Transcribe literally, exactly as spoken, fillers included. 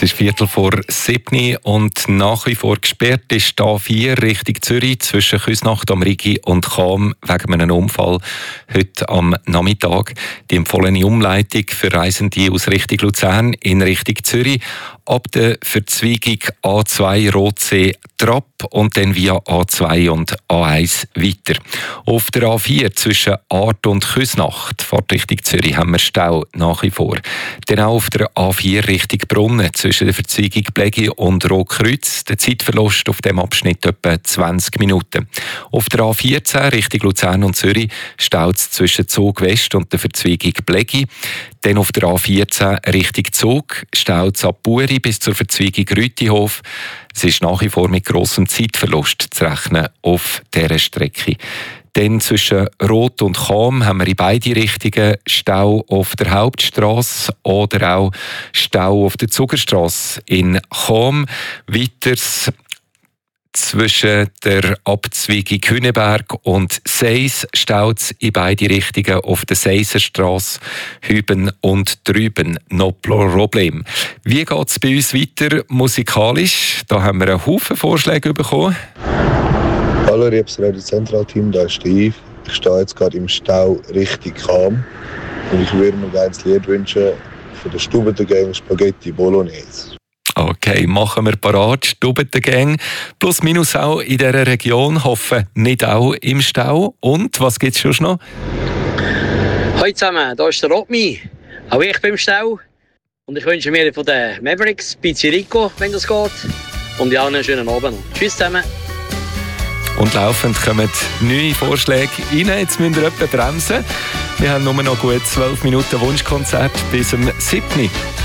ist Viertel vor sieben und nach wie vor gesperrt ist die A vier Richtung Zürich zwischen Küsnacht am Rigi und Cham wegen einem Unfall heute am Nachmittag. Die empfohlene Umleitung für Reisende aus Richtung Luzern in Richtung Zürich ab der Verzweigung A zwei Rotsee Trapp und dann via A zwei und A eins weiter. Auf der A vier zwischen Aardt und Küsnacht, fährt Richtung Zürich, haben wir Stau nach wie vor. Dann auch auf der A vier Richtung Brunnen zwischen der Verzweigung Blegi und Rotkreuz. Der Zeitverlust auf dem Abschnitt etwa zwanzig Minuten. Auf der A vierzehn Richtung Luzern und Zürich staut es zwischen Zug West und der Verzweigung Blegi. Dann auf der A vierzehn Richtung Zug staut es ab Buri bis zur Verzweigung Rütihof. Es ist nach wie vor mit grossem Zeitverlust zu rechnen auf dieser Strecke. Dann zwischen Rot und Cham haben wir in beide Richtungen Stau auf der Hauptstrasse oder auch Stau auf der Zugerstrasse in Cham. Weiters zwischen der Abzweigung Hüneberg und Seis staut es in beide Richtungen auf der Seiserstrasse, Hüben und drüben noch Problem. Wie geht es bei uns weiter musikalisch? Da haben wir einen Haufen Vorschläge bekommen. Hallo, liebes Radio Zentralteam, da ist Steve. Ich stehe jetzt gerade im Stau Richtung Cham und ich würde mir gerne das Lied wünschen von der Stubbengang Spaghetti Bolognese. Okay, machen wir parat. Stubbengang plus minus auch in dieser Region. Hoffen nicht auch im Stau. Und was gibt es schon noch? Hallo zusammen, hier ist der Rodmi. Auch ich bin im Stau. Und ich wünsche mir von den Mavericks Pizzi Rico, wenn das geht. Und ja, einen schönen Abend noch. Tschüss zusammen. Und laufend kommen neue Vorschläge rein. Jetzt müssen wir etwa bremsen. Wir haben nur noch gut zwölf Minuten Wunschkonzert bis zum siebten